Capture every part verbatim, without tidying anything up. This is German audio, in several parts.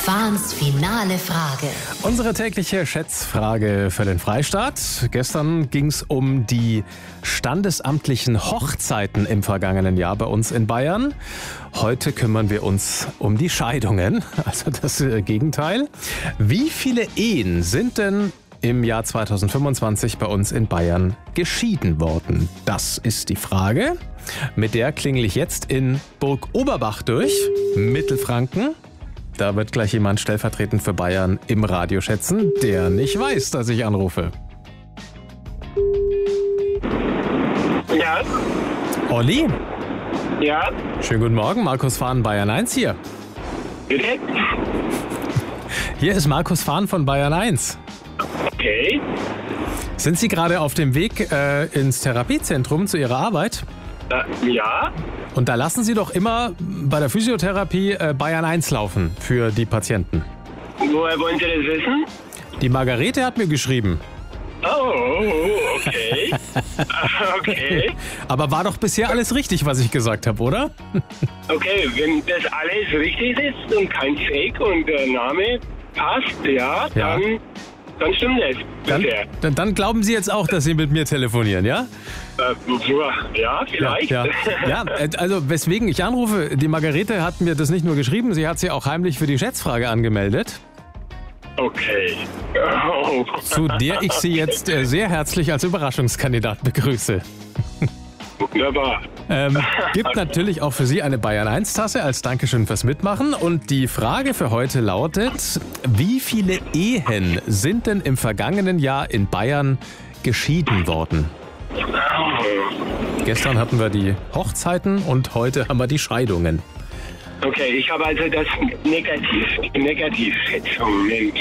Fahns finale Frage. Unsere tägliche Schätzfrage für den Freistaat. Gestern ging es um die standesamtlichen Hochzeiten im vergangenen Jahr bei uns in Bayern. Heute kümmern wir uns um die Scheidungen, also das äh, Gegenteil. Wie viele Ehen sind denn im Jahr zweitausendfünfundzwanzig bei uns in Bayern geschieden worden? Das ist die Frage. Mit der klingel ich jetzt in Burg Oberbach durch, Mittelfranken. Da wird gleich jemand stellvertretend für Bayern im Radio schätzen, der nicht weiß, dass ich anrufe. Ja. Olli? Ja. Schönen guten Morgen, Markus Fahn, Bayern eins hier. Bitte? Hier ist Markus Fahn von Bayern eins. Okay. Sind Sie gerade auf dem Weg äh, ins Therapiezentrum zu Ihrer Arbeit? Äh, ja. Und da lassen Sie doch immer bei der Physiotherapie äh, Bayern eins laufen für die Patienten. Woher wollen Sie das wissen? Die Margarete hat mir geschrieben. Oh, okay. Okay. Aber war doch bisher alles richtig, was ich gesagt habe, oder? Okay, wenn das alles richtig ist und kein Fake und der Name passt, ja, Ja. dann, dann stimmt es. Dann, bisher. dann, dann glauben Sie jetzt auch, dass Sie mit mir telefonieren, ja? Äh, ja, vielleicht. Ja, ja. ja, also weswegen ich anrufe, die Margarete hat mir das nicht nur geschrieben, sie hat sie auch heimlich für die Schätzfrage angemeldet, Okay. Oh. zu der ich Sie jetzt äh, sehr herzlich als Überraschungskandidat begrüße. Wunderbar. Ähm, gibt natürlich auch für Sie eine Bayern eins Tasse als Dankeschön fürs Mitmachen. Und die Frage für heute lautet, wie viele Ehen sind denn im vergangenen Jahr in Bayern geschieden worden? Gestern hatten wir die Hochzeiten und heute haben wir die Scheidungen. Okay, ich habe also das Negativ, die Negativschätzung nennt.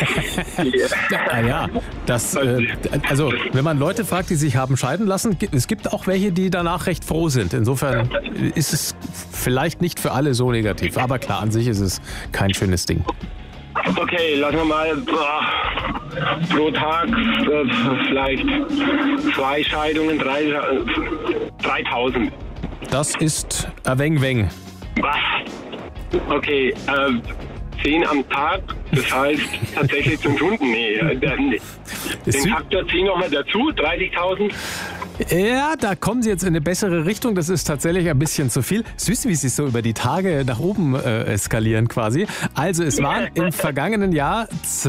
Ah ja, das, äh, also wenn man Leute fragt, die sich haben scheiden lassen, gi- es gibt auch welche, die danach recht froh sind. Insofern ist es vielleicht nicht für alle so negativ. Aber klar, an sich ist es kein schönes Ding. Okay, lassen wir mal boah, pro Tag äh, vielleicht zwei Scheidungen, drei, äh, dreitausend. Das ist ein weng weng. Was? Okay, äh, zehn am Tag, das heißt tatsächlich zum Stunden. Nee, äh, den, Ist den sü- Faktor zehn nochmal dazu, dreißigtausend. Ja, da kommen Sie jetzt in eine bessere Richtung. Das ist tatsächlich ein bisschen zu viel. Süß, wie Sie so über die Tage nach oben äh, eskalieren quasi. Also es waren im vergangenen Jahr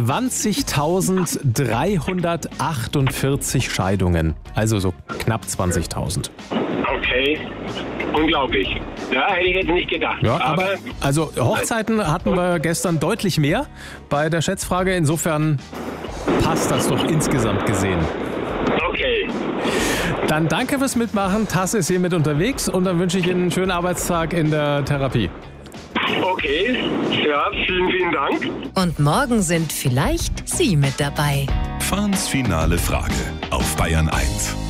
zwanzigtausenddreihundertachtundvierzig Scheidungen. Also so knapp zwanzigtausend. Okay, unglaublich. Ja, hätte ich jetzt nicht gedacht. Ja, aber also Hochzeiten hatten wir gestern deutlich mehr bei der Schätzfrage. Insofern passt das doch insgesamt gesehen. Okay, Dann danke fürs Mitmachen. Tasse ist hier mit unterwegs und dann wünsche ich Ihnen einen schönen Arbeitstag in der Therapie. okay. Ja, vielen, vielen Dank. Und morgen sind vielleicht Sie mit dabei. Fahns finale Frage auf Bayern eins.